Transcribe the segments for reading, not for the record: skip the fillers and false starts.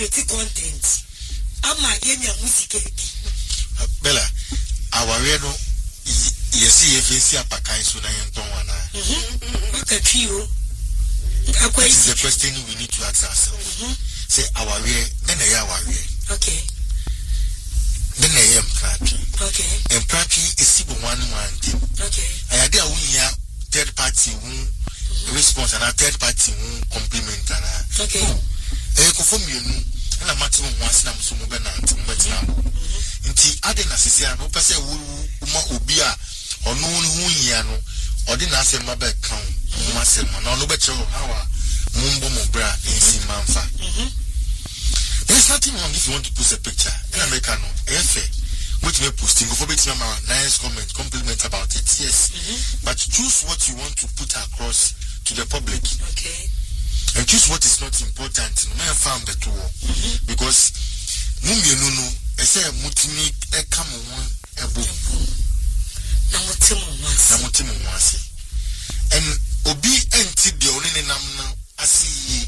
It's content. Ama yenya music. Bella, our no yesi efesi apakai so na yenton wana. Okay, trio. That is the question we need to ask ourselves. Say our way, then our way. Okay. Then I am prati. Okay. And prati is simple one thing. Okay. I idea we have third party response and a third party compliment and okay. Conform you and a maximum once now so mobile Inti ade na sisi ano pese wo ubia ono hu hia no ode na asem ma be kan mo asem na ono be che hawa mumbo mo bra ensi manfa. There's nothing wrong if you want to post a picture in America no efe which may posting go for bit ma nice comment compliment about it, yes. But choose what you want to put across to the public. Okay. And choose what is not important no man found the two because mumienu no ese mutimi e kamo won ebo na mutimu wase and obi enti de oni ne nam no asiyi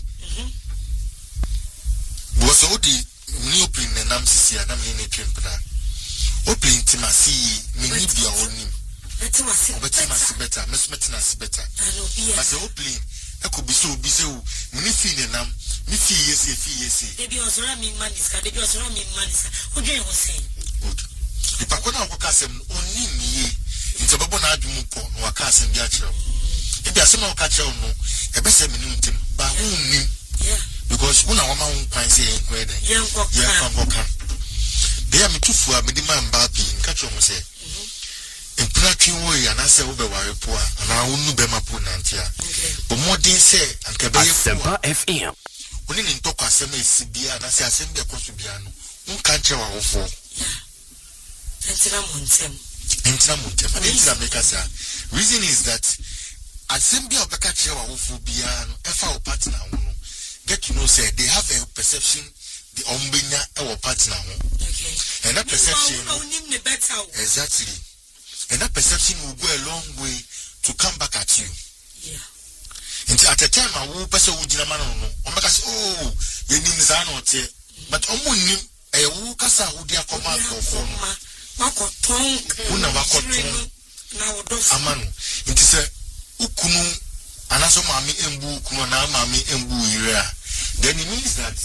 because odi ni open ne nam sisi na me ne twempra open timasi me ni bia oni betimasi better mesmetina si better but open ekobi so obi se o me fi ne nam me fi yesi debi osora mi maniska odwen ho sen ipakona akokasem oni niye nti bebo na adwum po no wakasem bi akere ebi asem o ka kere no ebese me nim tim ba hunnim because una wama hun kwan se enkwede yankoka be am tufu a me di man ba pi nka kere mo se empratwi wo ya na se wo be ware po a na wonu be mapo nantia bo modin se anka be Asempa FM oni ni ntoko asem esi bia na se asem be koso bia no nka kere wa wofo Entina montem. Entina make us reason is that assembly of the catcher who bia no efa o partner no get to know say they have a perception the ombenya our partner. Okay. And that perception exactly. And that perception will go a long way to come back at you. Yeah. Until at a time I will pass a wood in a man no. Oh, you need to but omunim e wo kasa wo dia command for una wakoton amanu nti se ukunu anaso mami embu ukunu na mami embu ire then it means that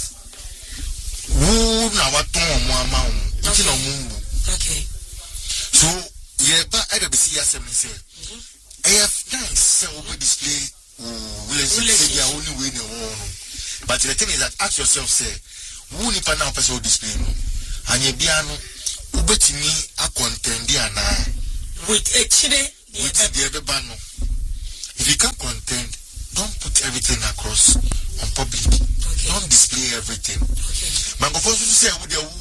wo na waton mo amawo nti na mumbu okay so ye ba ida be see yasem say nice say we display will say dia only way na won but the thing is that ask yourself say who ni pa na person display no anye bia no ubetimi a contend ana with a chile with the other bano. If you can't contend, don't put everything across on public. Okay. Don't display everything. Okay. Mango for say with the